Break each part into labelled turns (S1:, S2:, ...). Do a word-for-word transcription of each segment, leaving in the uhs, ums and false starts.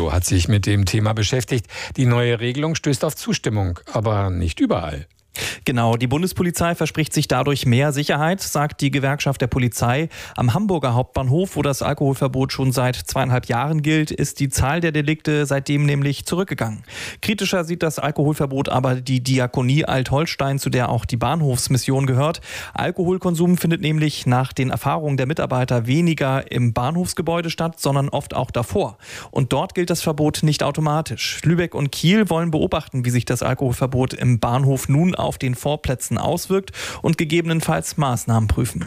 S1: Radio hat sich mit dem Thema beschäftigt. Die neue Regelung stößt auf Zustimmung, aber nicht überall.
S2: Genau, die Bundespolizei verspricht sich dadurch mehr Sicherheit, sagt die Gewerkschaft der Polizei. Am Hamburger Hauptbahnhof, wo das Alkoholverbot schon seit zweieinhalb Jahren gilt, ist die Zahl der Delikte seitdem nämlich zurückgegangen. Kritischer sieht das Alkoholverbot aber die Diakonie Alt-Holstein, zu der auch die Bahnhofsmission gehört. Alkoholkonsum findet nämlich nach den Erfahrungen der Mitarbeiter weniger im Bahnhofsgebäude statt, sondern oft auch davor. Und dort gilt das Verbot nicht automatisch. Lübeck und Kiel wollen beobachten, wie sich das Alkoholverbot im Bahnhof nun auf den Vorplätzen auswirkt und gegebenenfalls Maßnahmen prüfen.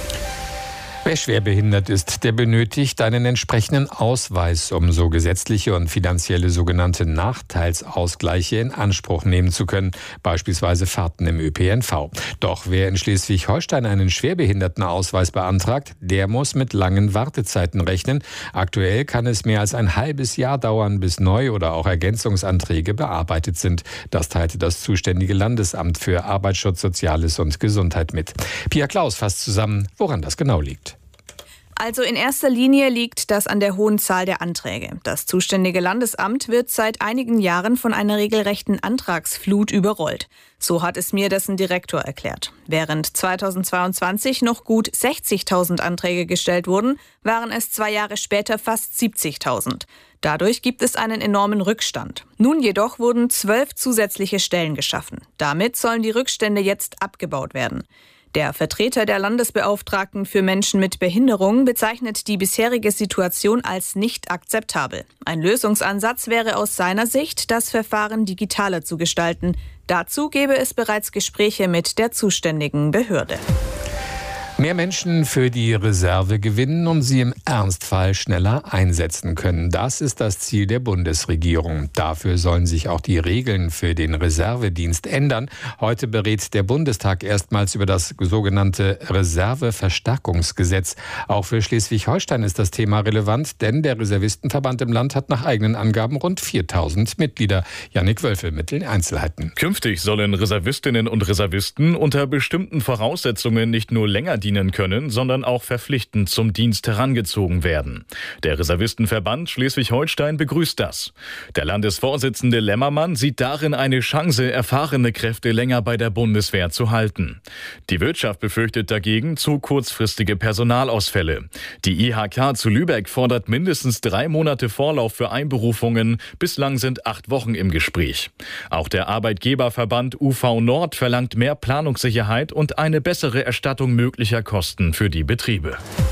S1: Wer schwerbehindert ist, der benötigt einen entsprechenden Ausweis, um so gesetzliche und finanzielle sogenannte Nachteilsausgleiche in Anspruch nehmen zu können, beispielsweise Fahrten im Ö P N V. Doch wer in Schleswig-Holstein einen Schwerbehindertenausweis beantragt, der muss mit langen Wartezeiten rechnen. Aktuell kann es mehr als ein halbes Jahr dauern, bis Neu- oder auch Ergänzungsanträge bearbeitet sind. Das teilte das zuständige Landesamt für Arbeitsschutz, Soziales und Gesundheit mit. Pia Klaus fasst zusammen, woran das genau liegt.
S3: Also in erster Linie liegt das an der hohen Zahl der Anträge. Das zuständige Landesamt wird seit einigen Jahren von einer regelrechten Antragsflut überrollt. So hat es mir dessen Direktor erklärt. Während zweitausendzweiundzwanzig noch gut sechzigtausend Anträge gestellt wurden, waren es zwei Jahre später fast siebzigtausend. Dadurch gibt es einen enormen Rückstand. Nun jedoch wurden zwölf zusätzliche Stellen geschaffen. Damit sollen die Rückstände jetzt abgebaut werden. Der Vertreter der Landesbeauftragten für Menschen mit Behinderung bezeichnet die bisherige Situation als nicht akzeptabel. Ein Lösungsansatz wäre aus seiner Sicht, das Verfahren digitaler zu gestalten. Dazu gäbe es bereits Gespräche mit der zuständigen Behörde.
S1: Mehr Menschen für die Reserve gewinnen, um sie im Ernstfall schneller einsetzen können. Das ist das Ziel der Bundesregierung. Dafür sollen sich auch die Regeln für den Reservedienst ändern. Heute berät der Bundestag erstmals über das sogenannte Reserveverstärkungsgesetz. Auch für Schleswig-Holstein ist das Thema relevant, denn der Reservistenverband im Land hat nach eigenen Angaben rund viertausend Mitglieder. Jannik Wölfel mit den Einzelheiten.
S4: Künftig sollen Reservistinnen und Reservisten unter bestimmten Voraussetzungen nicht nur länger dienen können, sondern auch verpflichtend zum Dienst herangezogen werden. Der Reservistenverband Schleswig-Holstein begrüßt das. Der Landesvorsitzende Lämmermann sieht darin eine Chance, erfahrene Kräfte länger bei der Bundeswehr zu halten. Die Wirtschaft befürchtet dagegen zu kurzfristige Personalausfälle. Die I H K zu Lübeck fordert mindestens drei Monate Vorlauf für Einberufungen. Bislang sind acht Wochen im Gespräch. Auch der Arbeitgeberverband U V Nord verlangt mehr Planungssicherheit und eine bessere Erstattung möglicher Kosten für die Betriebe.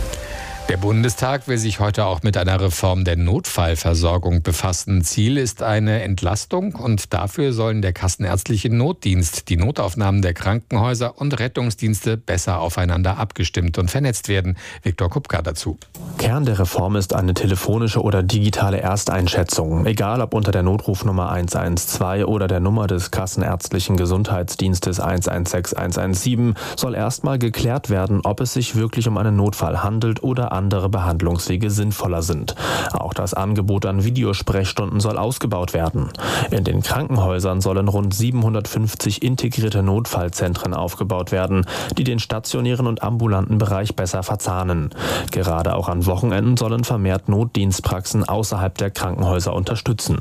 S1: Der Bundestag will sich heute auch mit einer Reform der Notfallversorgung befassen. Ziel ist eine Entlastung und dafür sollen der kassenärztliche Notdienst, die Notaufnahmen der Krankenhäuser und Rettungsdienste besser aufeinander abgestimmt und vernetzt werden. Viktor Kupka dazu.
S5: Kern der Reform ist eine telefonische oder digitale Ersteinschätzung. Egal ob unter der Notrufnummer eins eins zwei oder der Nummer des kassenärztlichen Gesundheitsdienstes eins eins sechs eins eins sieben soll erstmal geklärt werden, ob es sich wirklich um einen Notfall handelt oder andere Behandlungswege sinnvoller sind. Auch das Angebot an Videosprechstunden soll ausgebaut werden. In den Krankenhäusern sollen rund siebenhundertfünfzig integrierte Notfallzentren aufgebaut werden, die den stationären und ambulanten Bereich besser verzahnen. Gerade auch an Wochenenden sollen vermehrt Notdienstpraxen außerhalb der Krankenhäuser unterstützen.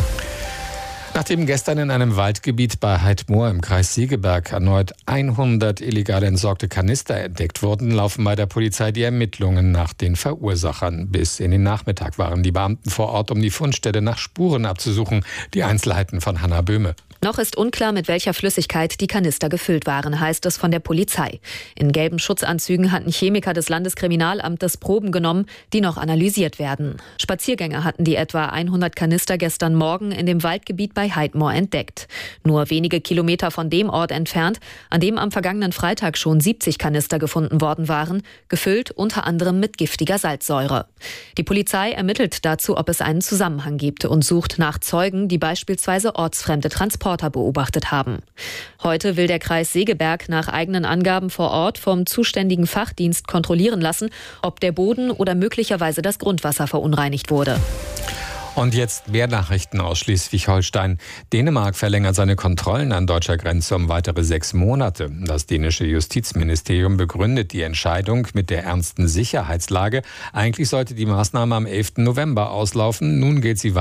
S1: Nachdem gestern in einem Waldgebiet bei Heidmoor im Kreis Segeberg erneut hundert illegal entsorgte Kanister entdeckt wurden, laufen bei der Polizei die Ermittlungen nach den Verursachern. Bis in den Nachmittag waren die Beamten vor Ort, um die Fundstelle nach Spuren abzusuchen. Die Einzelheiten von Hanna Böhme.
S6: Noch ist unklar, mit welcher Flüssigkeit die Kanister gefüllt waren, heißt es von der Polizei. In gelben Schutzanzügen hatten Chemiker des Landeskriminalamtes Proben genommen, die noch analysiert werden. Spaziergänger hatten die etwa hundert Kanister gestern Morgen in dem Waldgebiet bei Heidmoor entdeckt. Nur wenige Kilometer von dem Ort entfernt, an dem am vergangenen Freitag schon siebzig Kanister gefunden worden waren, gefüllt unter anderem mit giftiger Salzsäure. Die Polizei ermittelt dazu, ob es einen Zusammenhang gibt und sucht nach Zeugen, die beispielsweise ortsfremde Transporter beobachtet haben. Heute will der Kreis Segeberg nach eigenen Angaben vor Ort vom zuständigen Fachdienst kontrollieren lassen, ob der Boden oder möglicherweise das Grundwasser verunreinigt wurde.
S1: Und jetzt mehr Nachrichten aus Schleswig-Holstein. Dänemark verlängert seine Kontrollen an deutscher Grenze um weitere sechs Monate. Das dänische Justizministerium begründet die Entscheidung mit der ernsten Sicherheitslage. Eigentlich sollte die Maßnahme am elften November auslaufen. Nun geht sie weiter.